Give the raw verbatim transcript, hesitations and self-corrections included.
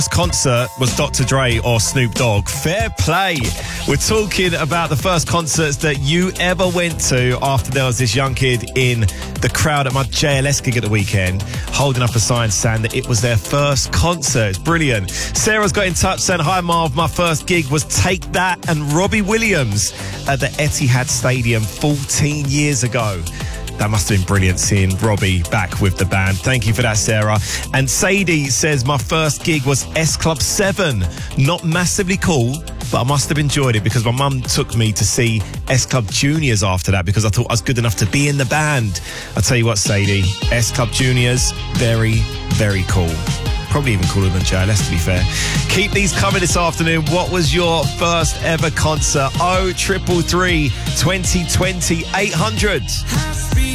concert was Doctor Dre or Snoop Dogg. Fair play. We're talking about the first concerts that you ever went to after there was this young kid in the crowd at my J L S gig at the weekend holding up a sign saying that it was their first concert. It's brilliant. Sarah's got in touch saying, hi Marv, my first gig was Take That and Robbie Williams at the Etihad Stadium fourteen years ago. That must have been brilliant seeing Robbie back with the band. Thank you for that, Sarah. And Sadie says, my first gig was S Club seven. Not massively cool, but I must have enjoyed it because my mum took me to see S Club Juniors after that because I thought I was good enough to be in the band. I'll tell you what, Sadie, S Club Juniors, very, very cool. Probably even cooler than J L S, to be fair. Keep these coming this afternoon. What was your first ever concert? oh triple three, twenty twenty, eight hundred.